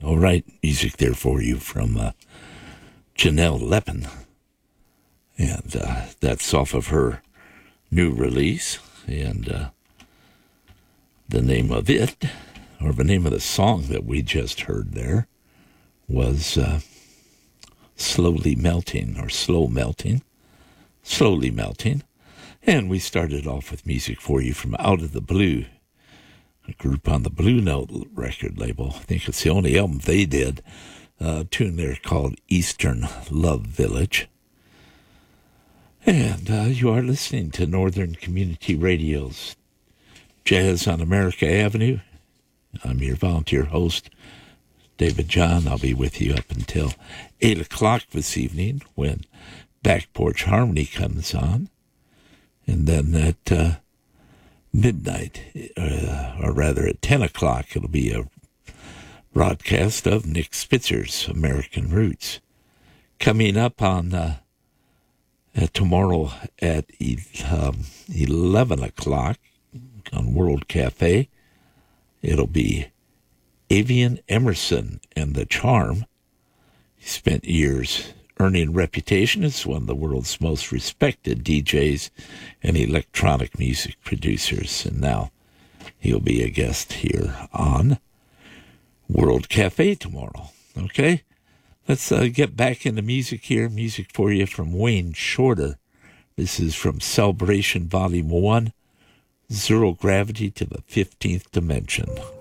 All right, music there for you from Janelle Lepin. And that's off of her new release. And the name of it, or the name of the song that we just heard there, was Slowly Melting, or Slow Melting. Slowly Melting. And we started off with music for you from Out of the Blue, a group on the Blue Note record label. I think it's the only album they did. A tune there called Eastern Love Village. And you are listening to Northern Community Radio's Jazz on America Avenue. I'm your volunteer host, David John. I'll be with you up until 8 o'clock this evening when Back Porch Harmony comes on. And then at midnight, or rather at 10 o'clock, it'll be a broadcast of Nick Spitzer's American Roots. Coming up on tomorrow at 11 o'clock on World Cafe, it'll be Avian Emerson and the Charm. He spent years earning a reputation as one of the world's most respected DJs and electronic music producers. And now he'll be a guest here on World Cafe tomorrow. Okay? Let's get back into music here. Music for you from Wayne Shorter. This is from Celebration Volume 1, Zero Gravity to the 15th Dimension.